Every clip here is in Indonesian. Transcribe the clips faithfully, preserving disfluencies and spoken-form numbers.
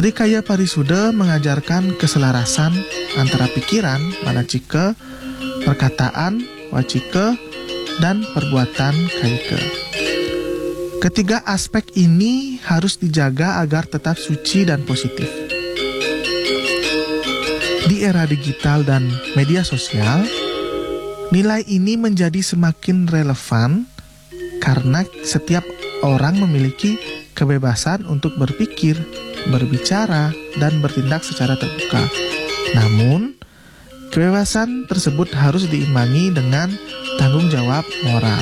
Trikaya Parisuda mengajarkan keselarasan antara pikiran, manacike, perkataan, wacike, dan perbuatan kaike. Ketiga aspek ini harus dijaga agar tetap suci dan positif. Di era digital dan media sosial, nilai ini menjadi semakin relevan karena setiap orang memiliki kebebasan untuk berpikir, berbicara, dan bertindak secara terbuka. Namun, kebebasan tersebut harus diimbangi dengan tanggung jawab moral.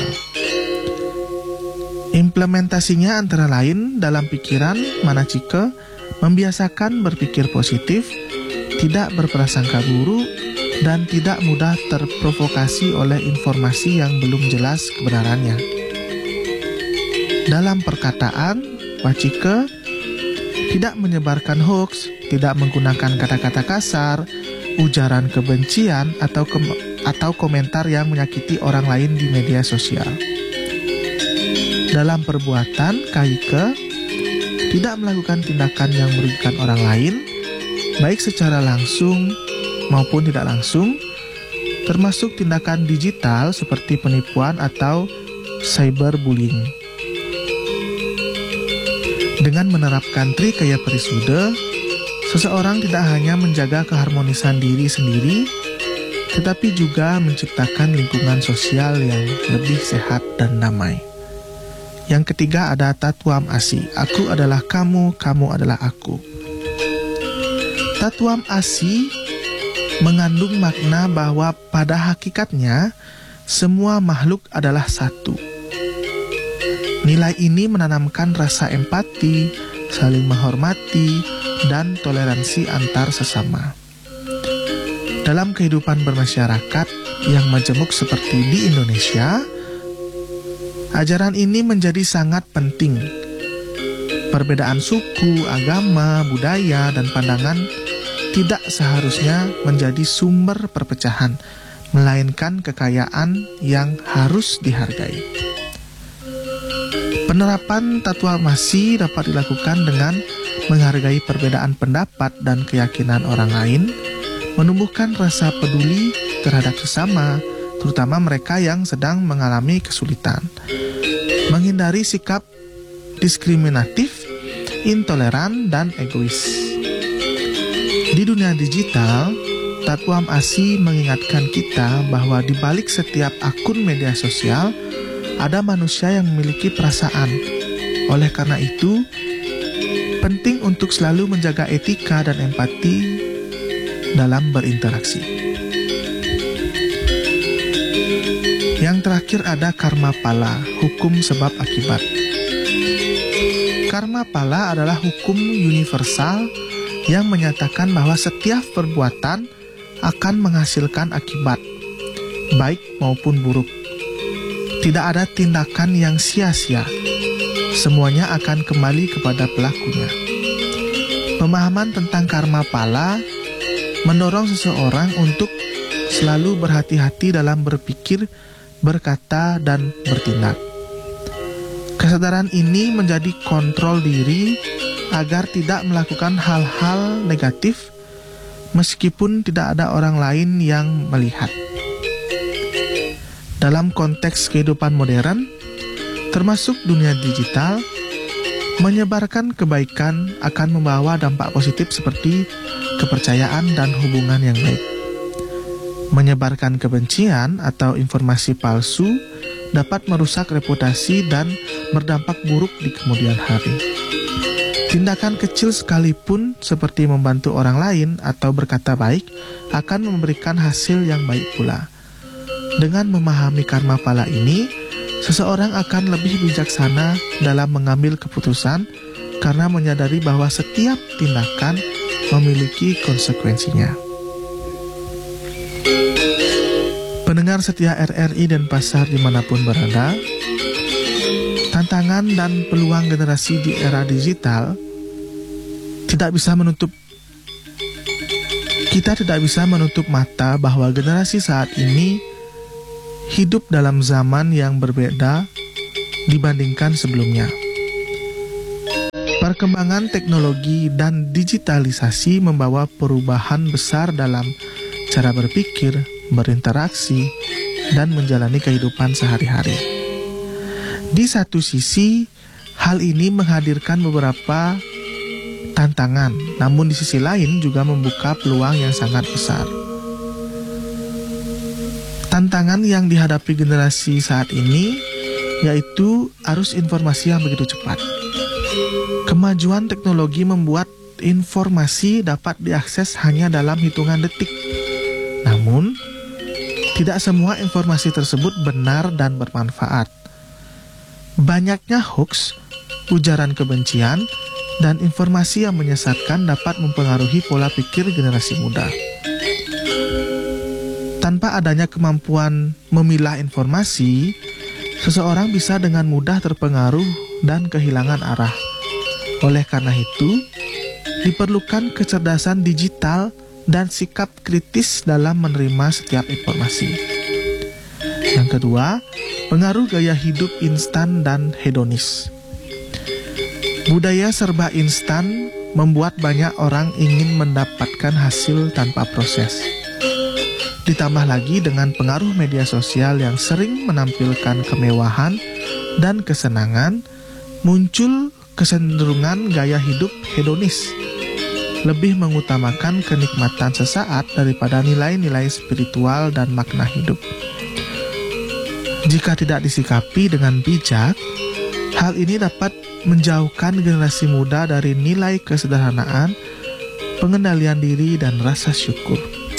Implementasinya antara lain dalam pikiran manacike, membiasakan berpikir positif, tidak berprasangka buruk, dan tidak mudah terprovokasi oleh informasi yang belum jelas kebenarannya. Dalam perkataan, wacike tidak menyebarkan hoaks, tidak menggunakan kata-kata kasar, ujaran kebencian, atau ke- atau komentar yang menyakiti orang lain di media sosial. Dalam perbuatan, kaike tidak melakukan tindakan yang merugikan orang lain, baik secara langsung maupun tidak langsung, termasuk tindakan digital seperti penipuan atau cyberbullying. Dengan menerapkan Trikaya Parisuda, seseorang tidak hanya menjaga keharmonisan diri sendiri, tetapi juga menciptakan lingkungan sosial yang lebih sehat dan damai. Yang ketiga ada Tatuam Asi, aku adalah kamu, kamu adalah aku. Tatuam Asi mengandung makna bahwa pada hakikatnya semua makhluk adalah satu. Nilai ini menanamkan rasa empati, saling menghormati, dan toleransi antar sesama. Dalam kehidupan bermasyarakat yang majemuk seperti di Indonesia, ajaran ini menjadi sangat penting. Perbedaan suku, agama, budaya, dan pandangan tidak seharusnya menjadi sumber perpecahan, melainkan kekayaan yang harus dihargai. Penerapan Tatuam Asi dapat dilakukan dengan menghargai perbedaan pendapat dan keyakinan orang lain, menumbuhkan rasa peduli terhadap sesama, terutama mereka yang sedang mengalami kesulitan, menghindari sikap diskriminatif, intoleran, dan egois. Di dunia digital, Tatuam Asi mengingatkan kita bahwa di balik setiap akun media sosial ada manusia yang memiliki perasaan. Oleh karena itu, penting untuk selalu menjaga etika dan empati dalam berinteraksi. Yang terakhir ada karma pala, hukum sebab akibat. Karma pala adalah hukum universal yang menyatakan bahwa setiap perbuatan akan menghasilkan akibat, baik maupun buruk. Tidak ada tindakan yang sia-sia. Semuanya akan kembali kepada pelakunya. Pemahaman tentang karma pala mendorong seseorang untuk selalu berhati-hati dalam berpikir, berkata, dan bertindak. Kesadaran ini menjadi kontrol diri agar tidak melakukan hal-hal negatif meskipun tidak ada orang lain yang melihat. Dalam konteks kehidupan modern, termasuk dunia digital, menyebarkan kebaikan akan membawa dampak positif seperti kepercayaan dan hubungan yang baik. Menyebarkan kebencian atau informasi palsu dapat merusak reputasi dan berdampak buruk di kemudian hari. Tindakan kecil sekalipun seperti membantu orang lain atau berkata baik akan memberikan hasil yang baik pula. Dengan memahami karma pala ini, seseorang akan lebih bijaksana dalam mengambil keputusan karena menyadari bahwa setiap tindakan memiliki konsekuensinya. Pendengar setia R R I dan Pasar dimanapun berada, tantangan dan peluang generasi di era digital tidak bisa menutup kita tidak bisa menutup mata bahwa generasi saat ini hidup dalam zaman yang berbeda dibandingkan sebelumnya. Perkembangan teknologi dan digitalisasi membawa perubahan besar dalam cara berpikir, berinteraksi, dan menjalani kehidupan sehari-hari. Di satu sisi, hal ini menghadirkan beberapa tantangan, namun di sisi lain juga membuka peluang yang sangat besar. Tantangan yang dihadapi generasi saat ini yaitu arus informasi yang begitu cepat. Kemajuan teknologi membuat informasi dapat diakses hanya dalam hitungan detik. Namun, tidak semua informasi tersebut benar dan bermanfaat. Banyaknya hoax, ujaran kebencian, dan informasi yang menyesatkan dapat mempengaruhi pola pikir generasi muda. Tanpa adanya kemampuan memilah informasi, seseorang bisa dengan mudah terpengaruh dan kehilangan arah. Oleh karena itu, diperlukan kecerdasan digital dan sikap kritis dalam menerima setiap informasi. Yang kedua, pengaruh gaya hidup instan dan hedonis. Budaya serba instan membuat banyak orang ingin mendapatkan hasil tanpa proses. Ditambah lagi dengan pengaruh media sosial yang sering menampilkan kemewahan dan kesenangan, muncul kecenderungan gaya hidup hedonis, lebih mengutamakan kenikmatan sesaat daripada nilai-nilai spiritual dan makna hidup. Jika tidak disikapi dengan bijak, hal ini dapat menjauhkan generasi muda dari nilai kesederhanaan, pengendalian diri, dan rasa syukur.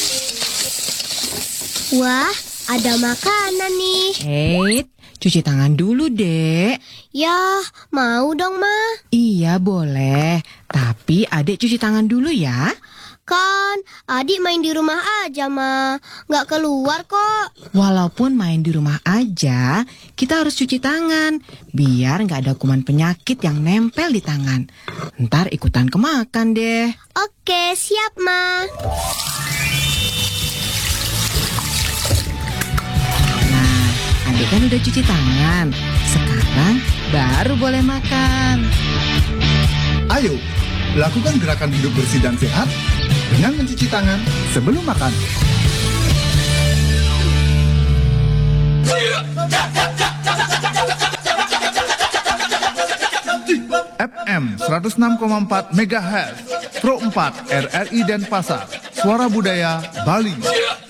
Wah, ada makanan nih. Hei, cuci tangan dulu, Dek. Ya, mau dong, Ma. Iya, boleh. Tapi adik cuci tangan dulu ya. Kan, adik main di rumah aja, Ma. Nggak keluar kok. Walaupun main di rumah aja, kita harus cuci tangan. Biar nggak ada kuman penyakit yang nempel di tangan. Ntar ikutan kemakan deh. Oke, siap, Ma. Nah, adik kan udah cuci tangan. Sekarang baru boleh makan. Ayo, lakukan gerakan hidup bersih dan sehat dengan mencuci tangan sebelum makan. F M seratus enam koma empat megahertz, Pro empat R R I Denpasar, Suara Budaya Bali.